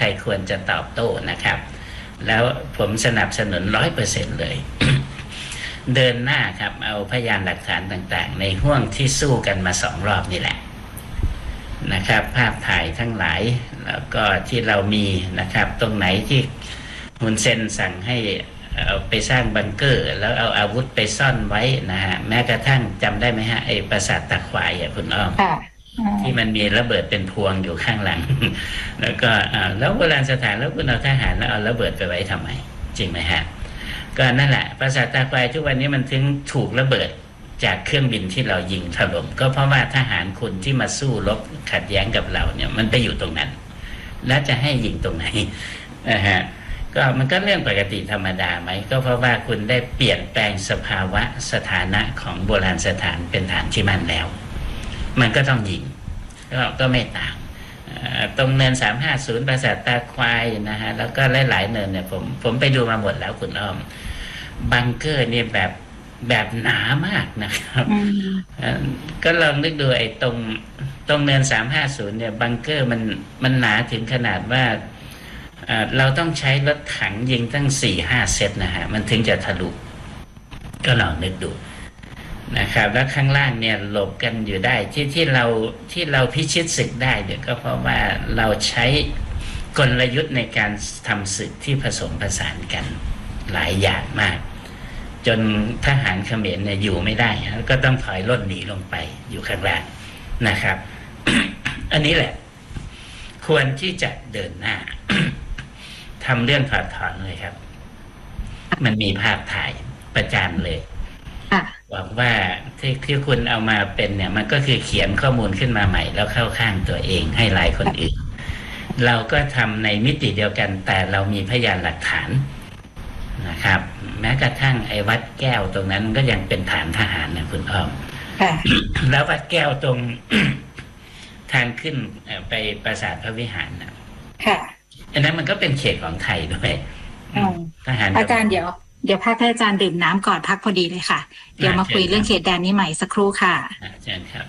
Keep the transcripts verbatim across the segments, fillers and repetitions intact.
ควรจะตอบโต้นะครับแล้วผมสนับสนุนร้อยเปอร์เซ็นต์เลย เดินหน้าครับเอาพยานหลักฐานต่างๆในห่วงที่สู้กันมาสองรอบนี่แหละนะครับภาพถ่ายทั้งหลายแล้วก็ที่เรามีนะครับตรงไหนที่ฮุนเซนสั่งให้เอาไปสร้างบังเกอร์แล้วเอาอาวุธไปซ่อนไว้นะฮะแม้กระทั่งจำได้ไหมฮะไอ้ปราสาทตะควายอ่ะคุณอ้อมที่มันมีระเบิดเป็นพวงอยู่ข้างหลัง แล้วก็แล้วโบราณสถานแล้วคุณเอาทหารแล้วเอาระเบิดไปไว้ทำไมจริงไหมฮะก็นั่นแหละปราสาทตะควายทุกวันนี้มันถึงถูกระเบิดจากเครื่องบินที่เรายิงถล่มก็เพราะว่าทหารคนที่มาสู้รบขัดแย้งกับเราเนี่ยมันไปอยู่ตรงนั้นแล้วจะให้ยิงตรงไหนนะฮะก็มันก็เรื่องปกติธรรมดาไหมก็เพราะว่าคุณได้เปลี่ยนแปลงสภาวะสถานะของโบราณสถานเป็นฐานที่มั่นแล้วมันก็ต้องยิงก็ก็ไม่ต่างตรงเนินสามห้าศูนย์ปราสาทตาควายนะฮะแล้วก็หลายๆเนินเนี่ยผมผมไปดูมาหมดแล้วคุณอ้อมบังเกอร์เนี่ยแบบแบบหนามากนะครับก็ลองนึกดูไอ้ตรงตรงเนินสามห้าศูนย์เนี่ยบังเกอร์มันมันหนาถึงขนาดว่าเราต้องใช้รถถังยิงตั้งสี่ห้าเซตนะฮะมันถึงจะทะลุก็ลองนึกดูนะครับแล้วข้างล่างเนี่ยหลบกันอยู่ได้ที่ที่เราที่เราพิชิตศึกได้เนี่ยก็เพราะว่าเราใช้กลยุทธ์ในการทำศึกที่ผสมผสานกันหลายอย่างมากจนทหารเขมรเนี่ยอยู่ไม่ได้ก็ต้องถอยร่นหนีลงไปอยู่ข้างล่างนะครับ อันนี้แหละควรที่จะเดินหน้า ทำเรื่องถอดถอนเลยครับมันมีภาพถ่ายประจานเลยหวังว่าที่ที่คุณเอามาเป็นเนี่ยมันก็คือเขียนข้อมูลขึ้นมาใหม่แล้วเข้าข้างตัวเองให้หลายคนอื่นเราก็ทำในมิติเดียวกันแต่เรามีพยานหลักฐานนะครับแม้กระทั่งไอ้วัดแก้วตรงนั้นก็ยังเป็นฐานทหารนะคุณอ้อม แล้ววัดแก้วตรง ทางขึ้นไปปราสาทพระวิหารนะอันนั้นมันก็เป็นเขตของไทยด้วยทหารอาจารย์เดี๋ยวเดี๋ยวพักให้อาจารย์ดื่มน้ำก่อนพักพอดีเลยค่ะเดี๋ยวมาคุยเรื่องเขตแดนนี้ใหม่สักครู่ค่ะอาจารย์ครับ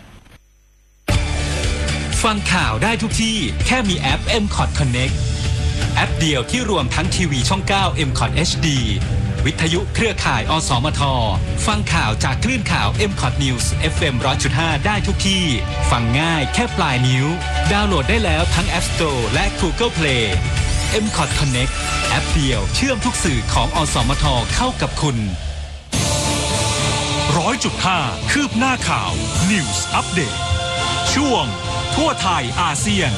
ฟังข่าวได้ทุกที่แค่มีแอป เอ็ม คอท Connect แอปเดียวที่รวมทั้งทีวีช่องเก้า เอ็ม คอท เอช ดี วิทยุเครือข่าย อสมท ฟังข่าวจากคลื่นข่าว เอ็ม คอท News เอฟ เอ็ม หนึ่งร้อยจุดห้า ได้ทุกที่ฟังง่ายแค่ปลายนิ้วดาวน์โหลดได้แล้วทั้ง App Store และ Google Play เอ็ม คอท Connect แอปเดียวเชื่อมทุกสื่อของอสมทเข้ากับคุณร้อยจุดห้า คืบหน้าข่าว News Update ช่วงทั่วไทยอาเซียน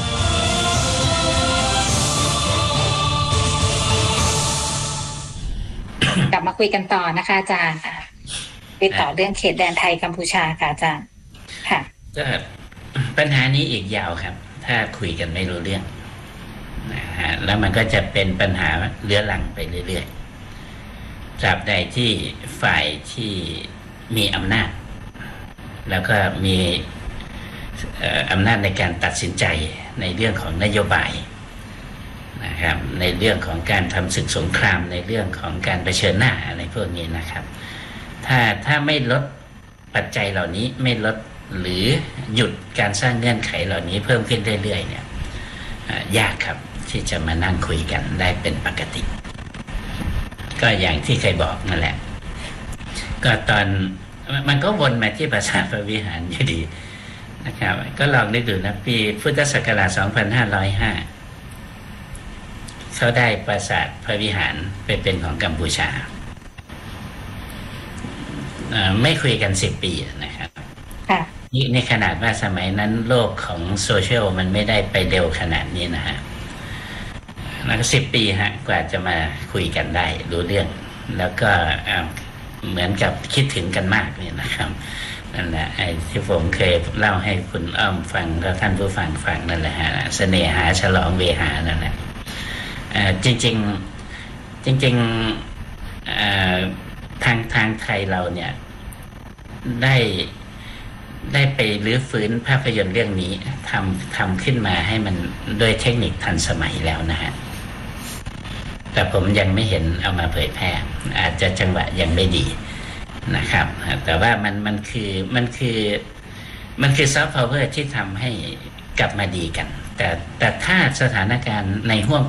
กลับมาคุยกันต่อนะคะอาจารย์ไปต่อเรื่องเขตแดนไทยกัมพูชาค่ะอาจารย์ค่ะก็ปัญหานี้อีกยาวครับถ้าคุยกันไม่รู้เรื่องนะฮะแล้วมันก็จะเป็นปัญหาเรื้อรังไปเรื่อยๆตราบใดที่ฝ่ายที่มีอำนาจแล้วก็มีอำนาจในการตัดสินใจในเรื่องของนโยบายนะครับในเรื่องของการทำศึกสงครามในเรื่องของการเผชิญหน้าอะไรพวกนี้นะครับถ้าถ้าไม่ลดปัจจัยเหล่านี้ไม่ลดหรือหยุดการสร้างเงื่อนไขเหล่านี้เพิ่มขึ้นเรื่อยๆเนี่ยยากครับที่จะมานั่งคุยกันได้เป็นปกติก็อย่างที่เคยบอกนั่นแหละก็ตอนมันก็วนมาที่ปราสาทพระวิหารอยู่ดีนะครับก็ลองนึกดูนะปีพุทธศักราชสองพันห้าร้อยห้าเขาได้ปราสาทพระวิหารไปเป็นของกัมพูชาไม่คุยกันสิบปีนะครับนี่ในขนาดว่าสมัยนั้นโลกของโซเชียลมันไม่ได้ไปเร็วขนาดนี้นะฮะแล้วก็สิบปีฮะกว่าจะมาคุยกันได้รู้เรื่องแล้วก็เหมือนกับคิดถึงกันมากเนี่ยนะครับนั่นแหละไอ้ที่ผมเคยเล่าให้คุณอ้อมฟังแล้วท่านผู้ฟังฟังนั่นแหละฮะเสน่หาฉลองเวหานั่นแหละจริงๆจริงๆทางทางไทยเราเนี่ยได้ได้ไปรื้อฟื้นภาพยนตร์เรื่องนี้ทำทำขึ้นมาให้มันโดยเทคนิคทันสมัยแล้วนะฮะแต่ผมยังไม่เห็นเอามาเผยแพร่อาจจะจังหวะยังไม่ดีนะครับแต่ว่ามันมันคือมันคือมันคือซอฟต์พาวเวอร์ที่ทำให้กลับมาดีกันแต่แต่ถ้าสถานการณ์ในห่วง